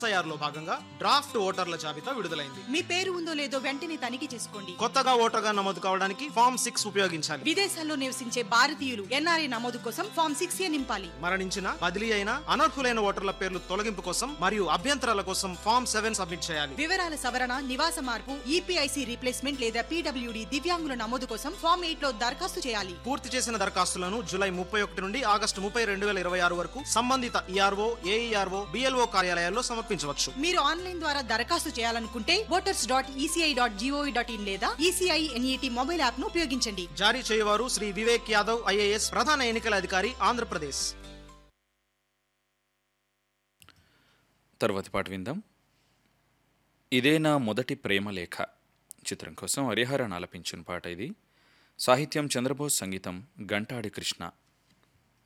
లో భాగంగా డ్రాఫ్ట్ ఓటర్ల జాబితా విడుదలైంది. మీ పేరు ఉందో లేదో వెంటనే తనిఖీ చేసుకోండి. కొత్తగా ఓటర్గా నమోదు కావడానికి ఫామ్ 6 ఉపయోగించాలి. విదేశాల్లో నివసించే భారతీయులు ఎన్ఆర్ఐ నమోదు కోసం ఫామ్ 6A నింపాలి. మరణించిన, బదిలీ అయిన, అనర్హులైన ఓటర్ల పేర్లు తొలగింపు కోసం మరియు అభ్యంతరాల కోసం ఫామ్ 7 సబ్మిట్ చేయాలి. వివరాల సవరణ, నివాస మార్పు, ఈపీఐసి రీప్లేస్మెంట్ లేదా పీడబ్ల్యూడీ దివ్యాంగుల నమోదు కోసం ఫామ్ 8 లో దరఖాస్తు చేయాలి. పూర్తి చేసిన దరఖాస్తులను జూలై 31 నుండి ఆగస్టు 30, 2026 వరకు సంబంధిత ఈఆర్ఓ, ఏఈఆర్ఓ, బిఎల్ఓ కార్యాలయాల్లో సమర్పించవచ్చు. మీరు ఆన్లైన్ ద్వారా దరఖాస్తు చేయాలనుకుంటే voters.eci.gov.in లేదా ఈసీఐ ఎన్ఈటీ మొబైల్ యాప్ ను ఉపయోగించండి. జారీ చేయవారు శ్రీ వివేక్ యాదవ్ ఐఏఎస్, ప్రధాన ఎన్నికల అధికారి, ఆంధ్రప్రదేశ్. తర్వాతి పాట విందాం. ఇదే నా మొదటి ప్రేమలేఖ చిత్రం కోసం హరిహరన్ ఆలపించిన పాట ఇది. సాహిత్యం చంద్రబోస్, సంగీతం గంటాడి కృష్ణ.